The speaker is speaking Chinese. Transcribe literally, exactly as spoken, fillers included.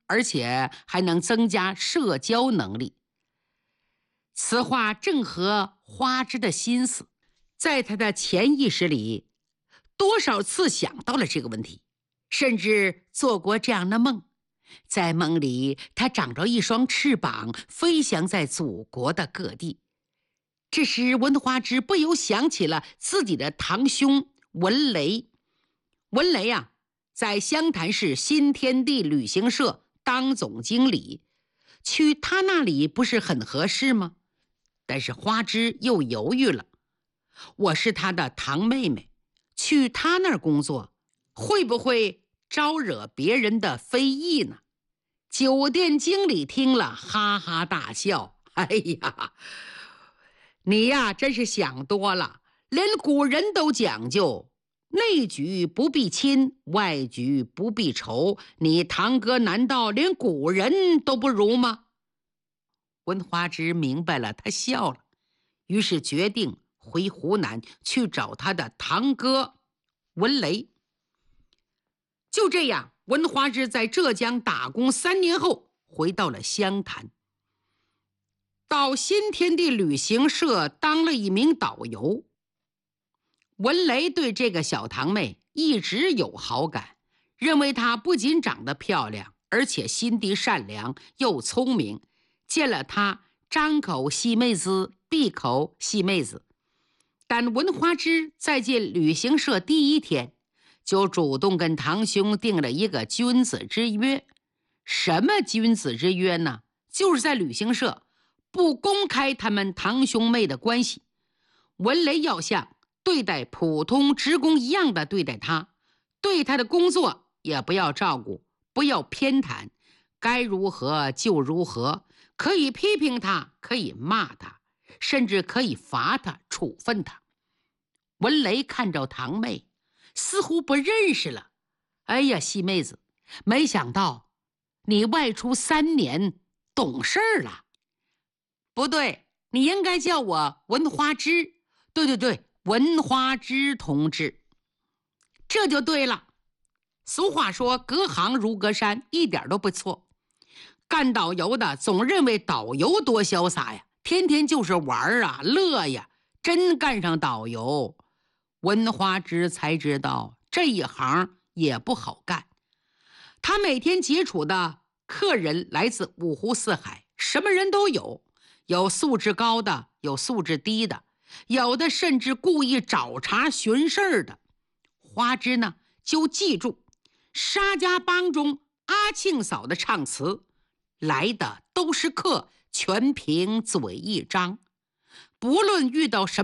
而且还能增加社交能力。此话正合花枝的心思，在他的潜意识里，多少次想到了这个问题，甚至做过这样的梦。在梦里，他长着一双翅膀，飞翔在祖国的各地。这时，文花枝不由想起了自己的堂兄文雷。文雷啊，在湘潭市新天地旅行社当总经理，去他那里不是很合适吗？但是花枝又犹豫了，我是他的堂妹妹，去他那儿工作，会不会招惹别人的非议呢？酒店经理听了，哈哈大笑：“哎呀，你呀，真是想多了。连古人都讲究，内举不避亲，外举不避仇。你堂哥难道连古人都不如吗？”温花枝明白了，他笑了，于是决定回湖南去找他的堂哥文雷。就这样，文花枝在浙江打工三年后，回到了湘潭，到新天地旅行社当了一名导游。文雷对这个小堂妹一直有好感，认为她不仅长得漂亮，而且心地善良又聪明，见了她张口细妹子，闭口细妹子。但文花枝在进旅行社第一天，就主动跟堂兄定了一个君子之约。什么君子之约呢？就是在旅行社不公开他们堂兄妹的关系，文雷要像对待普通职工一样的对待他，对他的工作也不要照顾，不要偏袒，该如何就如何，可以批评他，可以骂他，甚至可以罚他，处分他。文雷看着堂妹，似乎不认识了。哎呀，细妹子，没想到你外出三年，懂事儿了。不对，你应该叫我文花枝。对对对，文花枝同志，这就对了。俗话说，隔行如隔山，一点都不错。干导游的总认为导游多潇洒呀，天天就是玩啊乐呀，真干上导游，文花枝才知道这一行也不好干。他每天接触的客人来自五湖四海，什么人都有，有素质高的，有素质低的，有的甚至故意找茬寻事儿的。花枝呢，就记住沙家浜中阿庆嫂的唱词：来的都是客，全凭嘴一张。不论遇到什么